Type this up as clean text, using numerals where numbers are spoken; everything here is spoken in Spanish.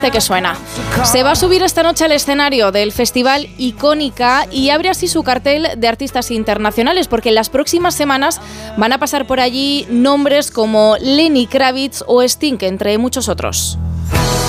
que suena. Se va a subir esta noche al escenario del Festival Icónica y abre así su cartel de artistas internacionales, porque en las próximas semanas van a pasar por allí nombres como Lenny Kravitz o Sting, entre muchos otros.